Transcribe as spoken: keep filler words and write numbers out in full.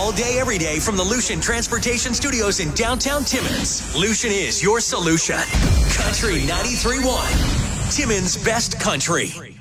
all day, every day from the Lucian Transportation Studios in downtown Timmins. Lucian is your solution. Country ninety-three point one. Timmins' best country.